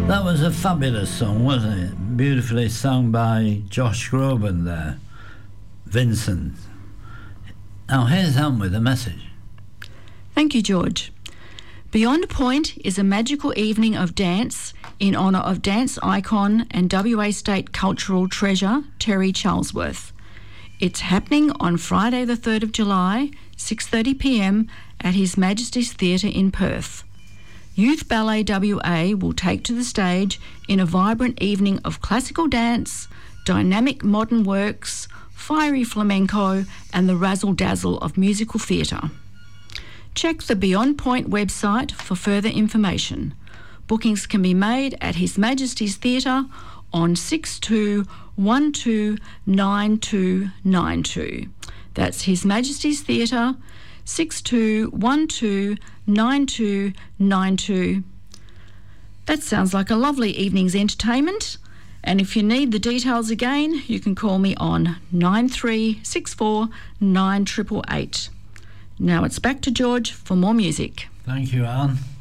That was a fabulous song, wasn't it? Beautifully sung by Josh Groban there. Vincent. Now here's Anne with a message. Thank you, George. Beyond Point is a magical evening of dance in honour of dance icon and WA State cultural treasure Terry Charlesworth. It's happening on Friday the 3rd of July, 6:30pm at His Majesty's Theatre in Perth. Youth Ballet WA will take to the stage in a vibrant evening of classical dance, dynamic modern works, fiery flamenco and the razzle-dazzle of musical theatre. Check the Beyond Point website for further information. Bookings can be made at His Majesty's Theatre on 62129292. That's His Majesty's Theatre, 62129292. That sounds like a lovely evening's entertainment. And if you need the details again, you can call me on 9364 9888. Now it's back to George for more music. Thank you, Anne.